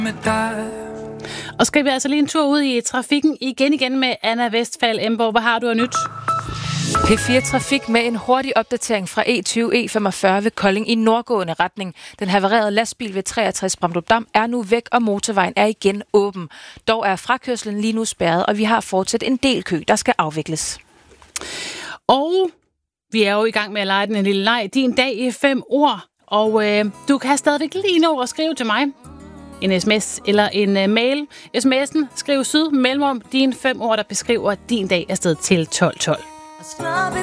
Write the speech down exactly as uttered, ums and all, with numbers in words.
med dig. Og skal vi altså lige en tur ud i trafikken igen igen med Anna Westphal Emborg. Hvad har du af nyt? P fire Trafik med en hurtig opdatering fra E tyve E femogfyrre ved Kolding i nordgående retning. Den havarerede lastbil ved treogtres Bramdrup Dam er nu væk, og motorvejen er igen åben. Dog er frakørslen lige nu spærret, og vi har fortsat en del kø, der skal afvikles. Og vi er jo i gang med at lege den en lille leg. Din dag i fem ord. Og øh, du kan stadigvæk lige nå at skrive til mig. En sms eller en uh, mail. Sms'en skriv syd mellemrum dine fem ord, der beskriver din dag afsted til tolv tolv.